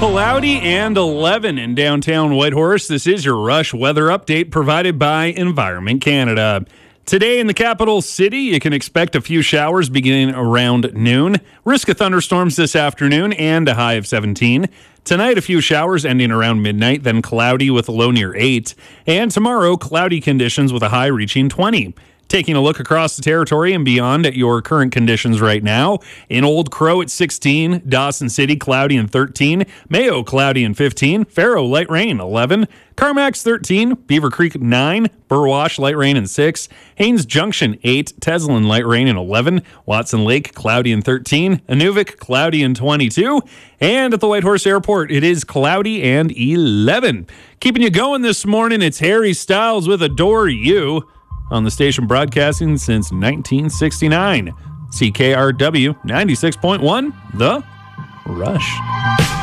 Cloudy and 11 in downtown Whitehorse. This is your Rush weather update provided by Environment Canada. Today in the capital city, you can expect a few showers beginning around noon. Risk of thunderstorms this afternoon and a high of 17. Tonight, a few showers ending around midnight, then cloudy with a low near 8. And tomorrow, cloudy conditions with a high reaching 20. Taking a look across the territory and beyond at your current conditions right now. In Old Crow at 16, Dawson City cloudy and 13, Mayo cloudy and 15, Faro light rain 11, Carmack's 13, Beaver Creek 9, Burwash light rain and 6, Haines Junction 8, Teslin light rain and 11, Watson Lake cloudy and 13, Inuvik cloudy and 22, and at the Whitehorse Airport it is cloudy and 11. Keeping you going this morning, it's Harry Styles with Adore You. On the station broadcasting since 1969. CKRW 96.1, The Rush.